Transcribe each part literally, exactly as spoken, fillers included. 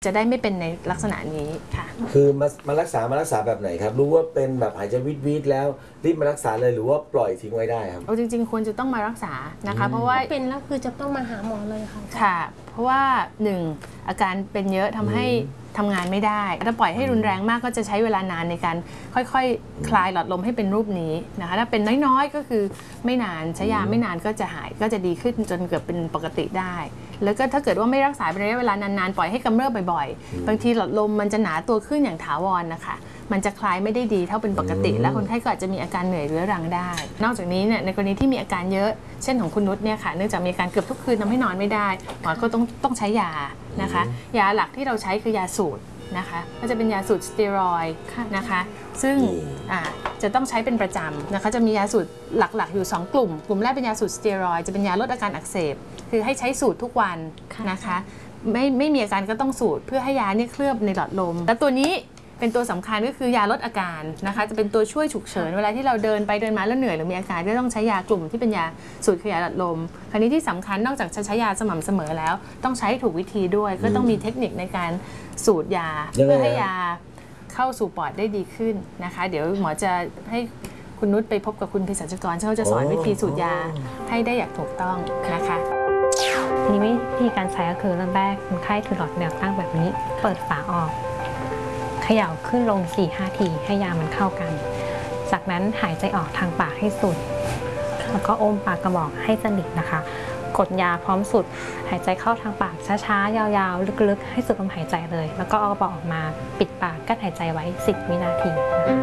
จะได้ไม่เป็นในลักษณะนี้ค่ะคือมามารักษามารักษาแบบไหนครับรู้ว่าเป็นแบบหายใจวิดวิดแล้วรีบมารักษาเลยหรือว่าปล่อยทิ้งไว้ได้ครับเอาจริงๆควรจะต้องมารักษานะคะเพราะว่าเป็นแล้วคือจะต้องมาหาหมอเลยค่ะค่ะเพราะว่าหนึ่งอาการเป็นเยอะทำให้ทำงานไม่ได้ถ้าปล่อยให้รุนแรงมากก็จะใช้เวลานานในการค่อยๆค, คลายหลอดลมให้เป็นรูปนี้นะคะถ้าเป็นน้อยๆก็คือไม่นานใช้ยาไม่นานก็จะหายก็จะดีขึ้นจนเกือบเป็นปกติได้แล้วก็ถ้าเกิดว่าไม่รักษาเป็นระยะเวลานานๆปล่อยให้กำเริบบ่อยๆบางทีหลอดลมมันจะหนาตัวขึ้นอย่างถาวรนะคะมันจะคลายไม่ได้ดีเท่าเป็นปกติและคนไข้ก็อาจจะมีอาการเหนื่อยเรื้อรังได้นอกจากนี้เนี่ยในกรณีที่มีอาการเยอะเช่นของคุณนุชเนี่ยค่ะเนื่องจากมีอาการเกือบทุกคืนทำให้นอนไม่ได้หมอก็ต้องต้องใช้ยานะคะยาหลักที่เราใช้คือยาสูตรนะคะก็จะเป็นยาสูตรสเตียรอยด์นะคะซึ่งจะต้องใช้เป็นประจำนะคะจะมียาสูตรหลักๆอยู่สองกลุ่มกลุ่มแรกเป็นยาสูตรสเตียรอยด์จะเป็นยาลดอาการอักเสบคือให้ใช้สูตรทุกวันนะคะไม่ไม่มีอาการก็ต้องสูตรเพื่อให้ยาเนี่ยเคลือบในหลอดลมและตัวนี้เป็นตัวสำคัญก็คือยาลดอาการนะคะจะเป็นตัวช่วยฉุกเฉินเวลาที่เราเดินไปเดินมาแล้วเหนื่อยหรือมีอาการก็ต้องใช้ยากลุ่มที่เป็นยาสูตรขยายหลอดลมคราวนี้ที่สำคัญนอกจากจะใช้ยาสม่ำเสมอแล้วต้องใช้ถูกวิธีด้วยก็ต้องมีเทคนิคในการสูดยาเพื่อให้ยาเข้าสู่ปอดได้ดีขึ้นนะคะเดี๋ยวหมอจะให้คุณนุชไปพบกับคุณเภสัชกรเขาจะสอนวิธีสูดยาให้ได้อย่างถูกต้องนะคะทีนี้วิธีการใช้ก็คือเริ่มแรกคนไข้ถือหลอดแนวตั้งแบบนี้เปิดฝาออกเขย่าขึ้นลง สี่ห้า ทีให้ยามันเข้ากันจากนั้นหายใจออกทางปากให้สุดแล้วก็อมปากกระบอกให้สนิทนะคะกดยาพร้อมสุดหายใจเข้าทางปากช้าๆยาวๆลึกๆให้สุดลมหายใจเลยแล้วก็เอากระบอกออกมาปิดปากกั้นหายใจไว้สิบวินาที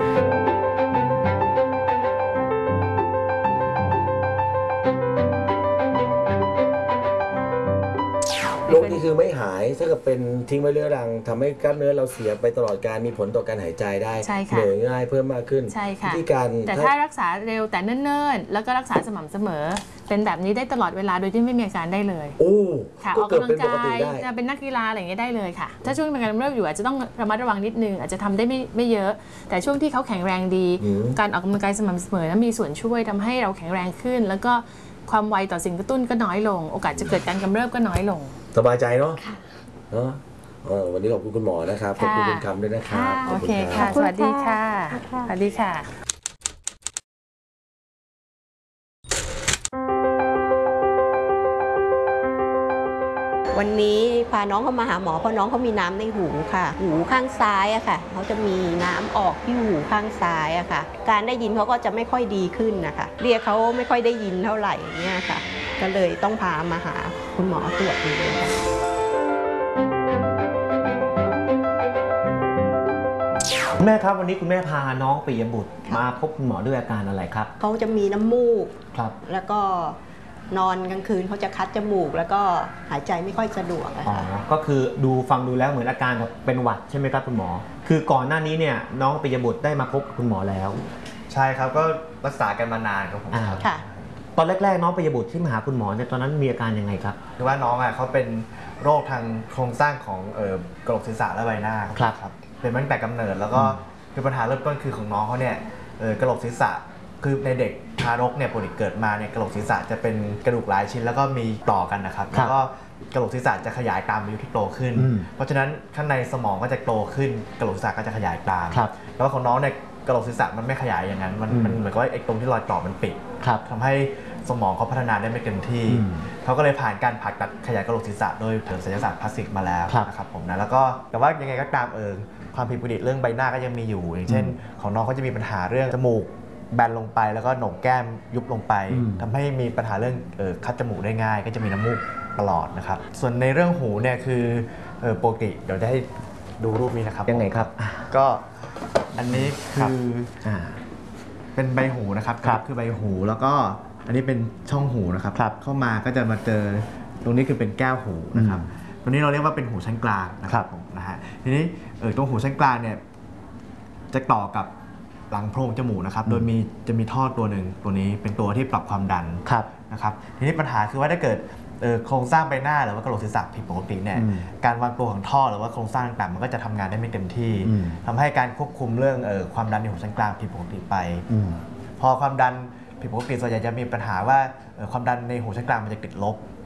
โรคนี้คือไม่หายถ้าเกิดเป็นทิ้งไว้เรื้อรังทำให้กล้ามเนื้อเราเสียไปตลอดการมีผลต่อการหายใจได้เหนื่อยง่ายเพิ่มมากขึ้นใช่ค่ะที่การแต่ถ้ารักษาเร็วแต่เนิ่นๆแล้วก็รักษาสม่ำเสมอเป็นแบบนี้ได้ตลอดเวลาโดยที่ไม่มีอาการได้เลยโอ้ค่ะออกกำลังกายจะเป็นนักกีฬาอะไรอย่างเงี้ยได้เลยค่ะถ้าช่วงเป็นการเริ่มอยู่อาจจะต้องระมัดระวังนิดนึงอาจจะทำได้ไม่ไม่เยอะแต่ช่วงที่เขาแข็งแรงดีการออกกำลังกายสม่ำเสมอนั้นมีส่วนช่วยทำให้เราแข็งแรงขึ้นแล้วก็ความไวต่อสิ่งกระตุ้นก็น้อยลงโอกาสจะเกิดการกำเริบก็น้อยลงสบายใจเนาะเนาะวันนี้ขอบคุณคุณหมอนะครับขอบคุณคุณคำด้วยนะครับโอเคค่ะสวัสดีค่ะสวัสดีค่ะวันนี้พาน้องเขามาหาหมอเพราะน้องเขามีน้ำในหูค่ะหูข้างซ้ายอะค่ะเขาจะมีน้ำออกที่หูข้างซ้ายอะค่ะการได้ยินเขาก็จะไม่ค่อยดีขึ้นนะคะเรียกเขาไม่ค่อยได้ยินเท่าไหร่เนี่ยค่ะก็เลยต้องพามาหาคุณหมอตรวจดูค่ะคุณแม่ครับวันนี้คุณแม่พาน้องปิยบุตรมาพบคุณหมอด้วยอาการอะไรครับเขาจะมีน้ำมูกครับแล้วก็นอนกลางคืนเขาจะคัดจมูกแล้วก็หายใจไม่ค่อยสะดวกอ๋อก็คือดูฟังดูแล้วเหมือนอาการเป็นหวัดใช่ไหมครับคุณหมอคือก่อนหน้านี้เนี่ยน้องปิยบุตรได้มาพบคุณหมอแล้วใช่ครับก็รักษากันมานานครับผมค่ะตอนแรกๆน้องปิยบุตรที่มาหาคุณหมอเนี่ยตอนนั้นมีอาการยังไงครับคือว่าน้องอ่ะเขาเป็นโรคทางโครงสร้างของเอ่อกระโหลกศีรษะและใบหน้าครับเป็นมาตั้งแต่กำเนิดแล้วก็คือปัญหาเริ่มต้นคือของน้องเขาเนี่ยเอ่อกระโหลกศีรษะคือในเด็กทารกเนี่ยปกติเกิดมาเนี่ยกระโหลกศีรษะจะเป็นกระดูกหลายชิ้นแล้วก็มีต่อกันนะครับแล้วก็กระโหลกศีรษะจะขยายตามอายุที่โตขึ้นเพราะฉะนั้นข้างในสมองก็จะโตขึ้นกระโหลกศีรษะก็จะขยายตามแล้วก็ของน้องเนี่ยกระโหลกศีรษะมันไม่ขยายอย่างนั้นมันมันเหมือนกับว่าไอ้ตรงที่รอยต่อมันปิดทำให้สมองเขาพัฒนาได้ไม่เต็มที่เขาก็เลยผ่านการผ่าตัดขยายกระโหลกศีรษะโดยเถิดศัลยศาสตร์พลาสติกมาแล้วนะครับผมนะแล้วก็แต่ว่ายังไงก็ตามเอิงความผิดปกติเรื่องใบหน้าก็ยังมีอยู่อย่างเช่นของน้องเขาจะมีปัญหาเรื่องจมูกแบนลงไปแล้วก็โหนกแก้มยุบลงไปทำให้มีปัญหาเรื่องคัดจมูกได้ง่ายก็จะมีน้ำมูกตลอดนะครับส่วนในเรื่องหูเนี่ยคือปกติเดี๋ยวจะให้ดูรูปนี้นะครับยังไงครับก็อันนี้คือเป็นใบหูนะครับคือใบหูแล้วก็อันนี้เป็นช่องหูนะครับเข้ามาก็จะมาเจอตรงนี้คือเป็นแก้วหูนะครับตรงนี้เราเรียกว่าเป็นหูชั้นกลางนะครับผมนะฮะทีนี้เออตรงหูชั้นกลางเนี่ยจะต่อกับหลังโพรงจมูกนะครับโดยมีจะมีท่อตัวหนึ่งตัวนี้เป็นตัวที่ปรับความดันนะครับทีนี้ปัญหาคือว่าถ้าเกิดโครงสร้างใบหน้าหรือว่ากระโหลกศีรษะผิดปกติเนี่ยการวางตัวของท่อหรือว่าโครงสร้างต่างๆมันก็จะทำงานได้ไม่เต็มที่ทำให้การควบคุมเรื่องความดันในหูชั้นกลางผิดปกติไปพอความดันผิดปกติส่วนใหญ่จะมีปัญหาว่าความดันในหูชั้นกลางมันจะติดลบ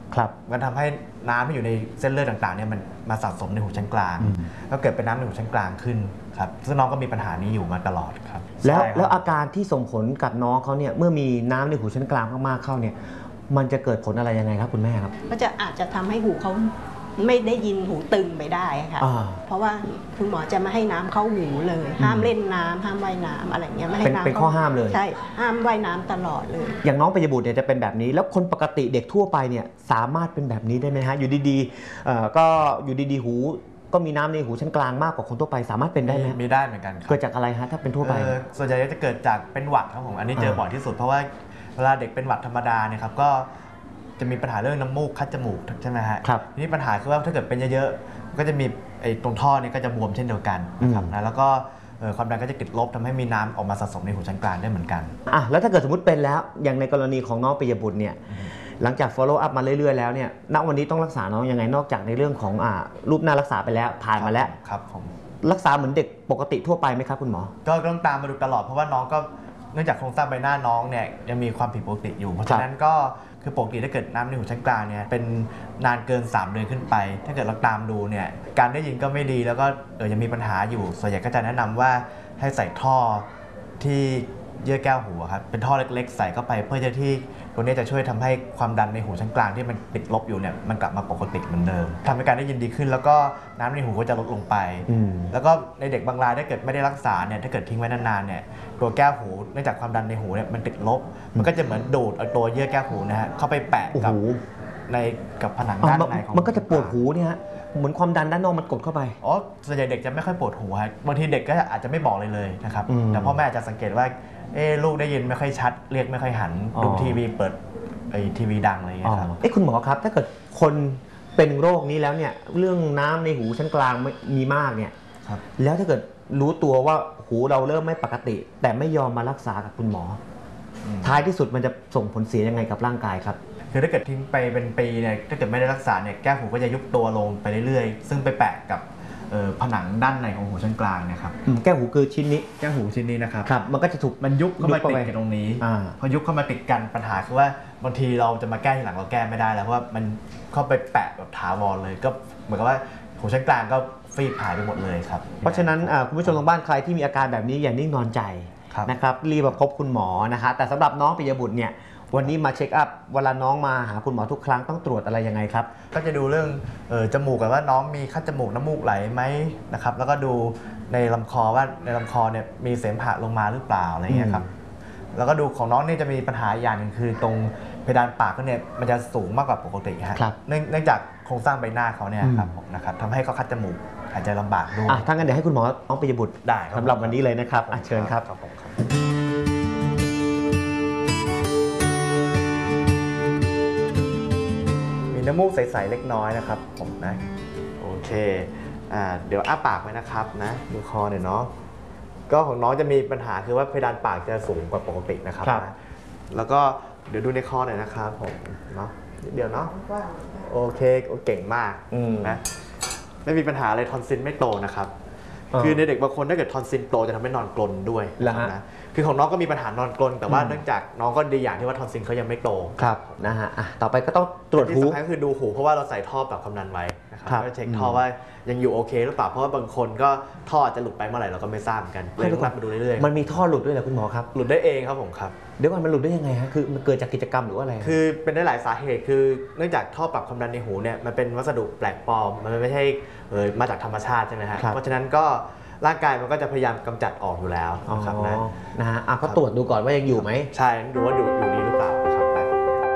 ครับมันทำให้น้ำที่อยู่ในเส้นเลือดต่างๆเนี่ยมันมาสะสมในหูชั้นกลางแล้วเกิดเป็นน้ำในหูชั้นกลางขึ้นครับซึ่งน้องก็มีปัญหานี้อยู่มาตลอดครับแล้วแล้วอาการที่ส่งผลกับน้องเขาเนี่ยเมื่อมีน้ำในหูชั้นกลางมากๆเข้าเนี่ยมันจะเกิดผลอะไรยังไงครับคุณแม่ครับก็จะอาจจะทำให้หูเขาไม่ได้ยินหูตึงไปได้ค่ะเพราะว่าคุณหมอจะไม่ให้น้ำเข้าหูเลยห้ามเล่นน้ำห้ามว่ายน้ำอะไรเงี้ยไม่ให้น้ำเป็นข้อห้ามเลยใช่ห้ามว่ายน้ำตลอดเลยอย่างน้องปิยบุตรเนี่ยจะเป็นแบบนี้แล้วคนปกติเด็กทั่วไปเนี่ยสามารถเป็นแบบนี้ได้ไหมฮะอยู่ดีๆก็อยู่ดีๆหูก็มีน้ำในหูชั้นกลางมากกว่าคนทั่วไปสามารถเป็นได้ไหมมีได้เหมือนกันครับเกิดจากอะไรฮะถ้าเป็นทั่วไปส่วนใหญ่จะเกิดจากเป็นหวัดครับผมอันนี้เจอบ่อยที่สุดเพราะว่าเวลาเด็กเป็นหวัดธรรมดาเนี่ยครับก็จะมีปัญหาเรื่องน้ำมูกคัดจมูกใช่ไหมฮะครับนี่ปัญหาคือว่าถ้าเกิดเป็นเยอะๆก็จะมีไอ้ตรงท่อนี่ก็จะบวมเช่นเดียวกันนะครับนะแล้วก็ความดันก็จะติดลบทำให้มีน้ำออกมาสะสมในหูชั้นกลางได้เหมือนกันอ่ะแล้วถ้าเกิดสมมติเป็นแล้วอย่างในกรณีของน้องปิยบุตรเนี่ยหลังจาก follow up มาเรื่อยๆแล้วเนี่ยณวันนี้ต้องรักษาน้องยังไงนอกจากในเรื่องของอ่ารูปหน้ารักษาไปแล้วผ่านมาแล้วครับผมรักษาเหมือนเด็กปกติทั่วไปไหมครับคุณหมอก็ต้องตามมาดูตลอดเพราะว่าน้องก็เนื่องจากโครงสร้างใบหน้าน้องเนี่ยยังมีความผิดปกติอยู่เพราะฉะนั้นก็คือปกติถ้าเกิดน้ำในหูชั้นกลางเนี่ยเป็นนานเกินสามเดือนขึ้นไปถ้าเกิดเราตามดูเนี่ยการได้ยินก็ไม่ดีแล้วก็เออยังมีปัญหาอยู่ส่วนใหญ่ก็จะแนะนำว่าให้ใส่ท่อที่เยื่อแก้วหูครับเป็นท่อเล็กๆใส่เข้าไปเพื่อจะที่ตัวนี้จะช่วยทำให้ความดันในหูชั้นกลางที่มันติดลบอยู่เนี่ยมันกลับมาปกติเหมือนเดิมทำให้การได้ยินดีขึ้นแล้วก็น้ำในหูก็จะลดลงไปแล้วก็ในเด็กบางรายถ้าเกิดไม่ได้รักษาเนี่ยถ้าเกิดทิ้งไว้นานๆเนี่ยตัวแก้วหูเนื่องจากความดันในหูเนี่ยมันติดลบมันก็จะเหมือนดูดเอาตัวเยื่อแก้วหูนะฮะเข้าไปแปะกับในกับผนังด้านในของมันก็จะปวดหูเนี่ยเหมือนความดันด้านนอกมันกดเข้าไปอ๋อส่วนใหญ่เด็กจะไม่ค่อยปวดหูครับบางทีเด็กก็อาจจะไม่บอกเลยเลยนะครับแต่พ่อแม่จะสังเกตว่าเอ๊ลูกได้ยินไม่ค่อยชัดเรียกไม่ค่อยหันดูทีวีเปิดไอ้ทีวีดังอะไรอย่างเงี้ยครับเอ๊ะคุณหมอครับถ้าเกิดคนเป็นโรคนี้แล้วเนี่ยเรื่องน้ำในหูชั้นกลางมีมากเนี่ยแล้วถ้าเกิดรู้ตัวว่าหูเราเริ่มไม่ปกติแต่ไม่ยอมมารักษากับคุณหมอท้ายที่สุดมันจะส่งผลเสียยังไงกับร่างกายครับคือถ้าเกิดทิ้งไปเป็นปีเนี่ยถ้าเกิดไม่ได้รักษาเนี่ยแก้วหูก็จะยุบตัวลงไปเรื่อยๆซึ่งไปแปะกับผนังด้านในของหูชั้นกลางนะครับแก้วหูคือชิ้นนี้แก้วหูชิ้นนี้นะครับครับมันก็จะถูกมันยุบเข้ามาติดกันตรงนี้พอยุบเข้ามาติดกันปัญหาคือว่าบางทีเราจะมาแก้ทีหลังเราแก้ไม่ได้แล้วเพราะว่ามันเข้าไปแปะแบบถาวรเลยก็เหมือนกับว่าหูชั้นกลางก็ฟีบหายไปหมดเลยครับเพราะฉะนั้นคุณผู้ชมทางบ้านใครที่มีอาการแบบนี้อย่านิ่งนอนใจนะครับรีบมาพบคุณหมอนะคะแต่สำหรับน้องปิยบุตรเนี่ยวันนี้มาเช็คอัพเวลาน้องมาหาคุณหมอทุกครั้งต้องตรวจอะไรยังไงครับก็จะดูเรื่องเออจมูกกันว่าน้องมีคัดจมูกน้ำมูกไหลไหมนะครับแล้วก็ดูในลำคอว่าในลำคอเนี่ยมีเสมหะลงมาหรือเปล่าอะไรเงี้ยครับแล้วก็ดูของน้องนี่จะมีปัญหาอย่างหนึ่งคือตรงเพดานปากก็เนี่ยมันจะสูงมากกว่าปกติฮะเนื่องจากโครงสร้างใบหน้าเขาเนี่ยครับนะครับทำให้เขาคัดจมูกหายใจลำบากด้วยถ้างั้นเดี๋ยวให้คุณหมอน้องปิยบุตรได้สำหรับวันนี้เลยนะครับเชิญครับน้ำมูกใสๆเล็กน้อยนะครับผมนะโอเคอ่าเดี๋ยวอ้าปากไว้นะครับนะดูคอหน่อยเนาะก็ของน้องจะมีปัญหาคือว่าเพดานปากจะสูงกว่าปกตินะครับนะแล้วก็เดี๋ยวดูในคอหน่อยนะครับผมเนาะนิดเดียวเนาะโอเคเก่งมากนะไม่มีปัญหาอะไรทอนซิลไม่โตนะครับคือในเด็กบางคนถ้าเกิดทอนซิลโตจะทำให้นอนกรนด้วยนะคือของน้องก็มีปัญหานอนกรนแต่ว่าเนื่องจากน้องก็ดีอย่างที่ว่าทอนซิลเขายังไม่โตครับนะฮะต่อไปก็ต้องตรวจหูที่สำคัญก็คือดูหูเพราะว่าเราใส่ท่อแบบความดันไว้นะครับก็เช็คท่อว่ายังอยู่โอเคหรือเปล่าเพราะว่าบางคนก็ท่อจะหลุดไปเมื่อไหร่เราก็ไม่ทราบเหมือนกันเลยต้องมาดูเรื่อยๆมันมีท่อหลุดด้วยเหรอคุณหมอครับหลุดได้เองครับผมครับเดี๋ยวก่อนมันหลุดได้ยังไงฮะคือมันเกิดจากกิจกรรมหรือว่าอะไรคือเป็นได้หลายสาเหตุคือเนื่องจากท่อปรับความดันในหูเนี่ยมันเป็นวัสดุแปลกปลอมมันไม่ใช่มาจากธรรมชาติใช่ไหมฮะเพราะฉะนั้นก็ร่างกายมันก็จะพยายามกำจัดออกอยู่แล้วนะครับนะนะฮะก็ตรวจดูก่อนว่ายังอยู่ไหมใช่ดูว่าอยู่อยู่ดีหรือเปล่าครับนะ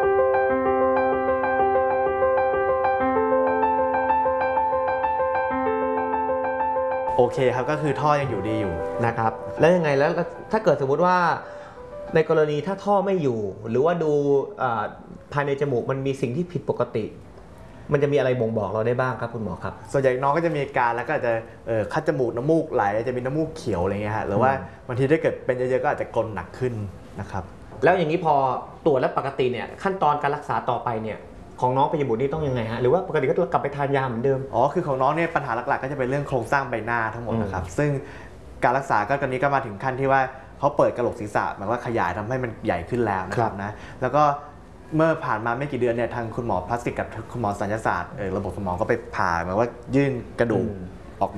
โอเคครับก็คือท่อยังอยู่ดีอยู่นะครับแล้วยังไงแล้วถ้าเกิดสมมุติว่าในกรณีถ้าท่อไม่อยู่หรือว่าดูภายในจมูกมันมีสิ่งที่ผิดปกติมันจะมีอะไรบ่งบอกเราได้บ้างครับคุณหมอครับส่วนใหญ่น้องก็จะมีอาการแล้วก็อาจจะคัดจมูกน้ำมูกไหลจะมีน้ำมูกเขียวอะไรเงี้ยฮะหรือว่าบางทีถ้าเกิดเป็นเยอะๆก็อาจจะกรนหนักขึ้นนะครับแล้วอย่างนี้พอตรวจแล้วปกติเนี่ยขั้นตอนการรักษาต่อไปเนี่ยของน้องปิยบุตรนี่ต้องยังไงฮะหรือว่าปกติก็กลับไปทานยาเหมือนเดิมอ๋อคือของน้องเนี่ยปัญหาหลักๆก็จะเป็นเรื่องโครงสร้างใบหน้าทั้งหมดนะครับซึ่งการรักษาก็ตอนนี้ก็มาถึงขั้นที่ว่าเขาเปิดกระโหลกศีรษะหมายว่าขยายทำให้มันใหญ่ขึ้นแล้วนะครับนะแล้วก็เมื่อผ่านมาไม่กี่เดือนเนี่ยทางคุณหมอพลาสติกกับคุณหมอศัลยศาสตร์ระบบสมองก็ไปผ่าเหมือนว่ายื่นกระดูก